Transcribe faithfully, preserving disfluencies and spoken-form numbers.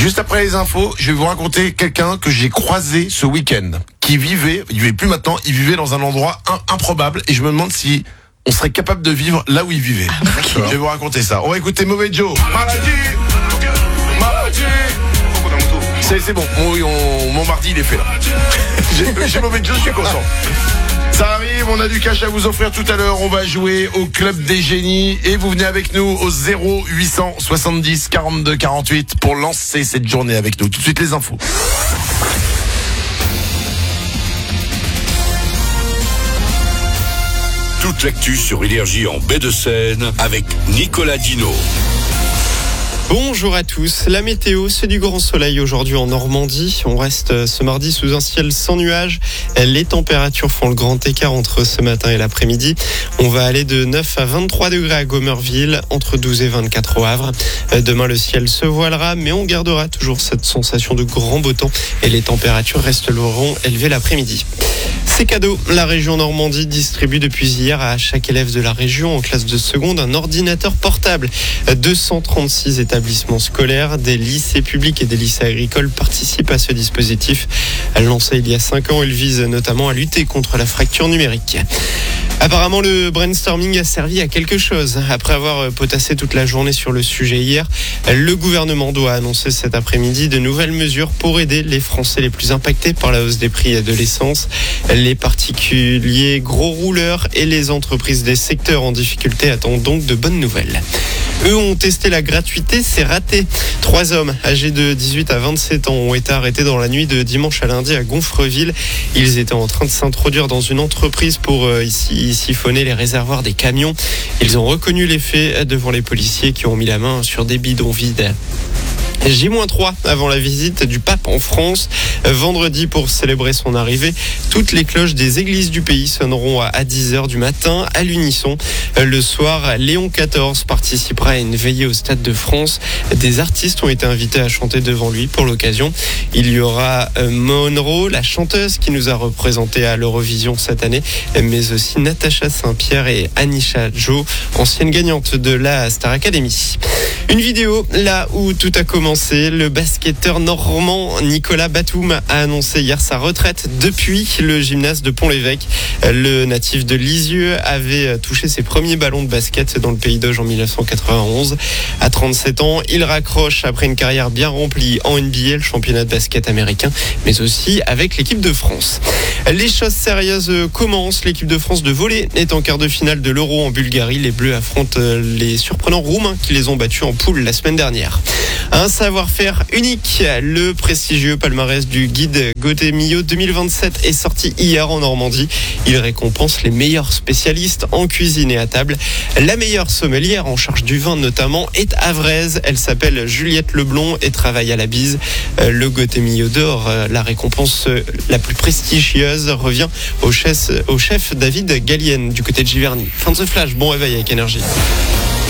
Juste après les infos, je vais vous raconter quelqu'un que j'ai croisé ce week-end, qui vivait, il vivait plus maintenant, il vivait dans un endroit in- improbable, et je me demande si on serait capable de vivre là où il vivait. Je vais vous raconter ça. On va écouter Mauvais Joe. Maladie, maladie. C'est, c'est bon, mon, mon, mon mardi il est fait là. J'ai, j'ai Mauvais Joe, je suis content. Ça arrive, on a du cash à vous offrir tout à l'heure. On va jouer au Club des Génies et vous venez avec nous au zéro huit cent soixante-dix quarante-deux quarante-huit pour lancer cette journée avec nous. Tout de suite les infos. Toute l'actu sur Énergie en baie de Seine avec Nicolas Dino. Bonjour à tous. La météo, c'est du grand soleil aujourd'hui en Normandie. On reste ce mardi sous un ciel sans nuages. Les températures font le grand écart entre ce matin et l'après-midi. On va aller de neuf à vingt-trois degrés à Gomerville, entre douze et vingt-quatre au Havre. Demain, le ciel se voilera, mais on gardera toujours cette sensation de grand beau temps et les températures resteront élevées l'après-midi. C'est cadeau. La région Normandie distribue depuis hier à chaque élève de la région en classe de seconde un ordinateur portable. deux cent trente-six établissements scolaires, des lycées publics et des lycées agricoles participent à ce dispositif. Lancé il y a cinq ans, il vise notamment à lutter contre la fracture numérique. Apparemment, le brainstorming a servi à quelque chose. Après avoir potassé toute la journée sur le sujet hier, le gouvernement doit annoncer cet après-midi de nouvelles mesures pour aider les Français les plus impactés par la hausse des prix de l'essence. Les particuliers, gros rouleurs et les entreprises des secteurs en difficulté attendent donc de bonnes nouvelles. Eux ont testé la gratuité, c'est raté. Trois hommes âgés de dix-huit à vingt-sept ans ont été arrêtés dans la nuit de dimanche à lundi à Gonfreville. Ils étaient en train de s'introduire dans une entreprise pour euh, ici siphonner les réservoirs des camions. Ils ont reconnu les faits devant les policiers qui ont mis la main sur des bidons vides. J trois avant la visite du pape en France. Vendredi, pour célébrer son arrivée, toutes les cloches des églises du pays sonneront à dix heures du matin à l'unisson. Le soir, Léon quatorze participera à une veillée au Stade de France. Des artistes ont été invités à chanter devant lui pour l'occasion. Il y aura Monroe, la chanteuse qui nous a représenté à l'Eurovision cette année, mais aussi Natacha Saint-Pierre et Anisha Joe, ancienne gagnante de la Star Academy. Une vidéo là où tout a commencé. Le basketteur normand Nicolas Batum a annoncé hier sa retraite depuis le gymnase de Pont-l'Évêque. Le natif de Lisieux avait touché ses premiers ballons de basket dans le Pays d'Auge en dix-neuf cent quatre-vingt-onze. À trente-sept ans, il raccroche après une carrière bien remplie en N B A, le championnat de basket américain, mais aussi avec l'équipe de France. Les choses sérieuses commencent. L'équipe de France de volley est en quart de finale de l'Euro en Bulgarie. Les Bleus affrontent les surprenants Roumains qui les ont battus en poule la semaine dernière. Un savoir-faire unique. Le prestigieux palmarès du guide Gotemio deux mille vingt-sept est sorti hier en Normandie. Il récompense les meilleurs spécialistes en cuisine et à table. La meilleure sommelière en charge du vin notamment est havraise. Elle s'appelle Juliette Leblond et travaille à la Bise. Le Gotemio d'or, la récompense la plus prestigieuse, revient au chef, au chef David Gallienne du côté de Giverny. Fin de ce flash, bon réveil avec Énergie.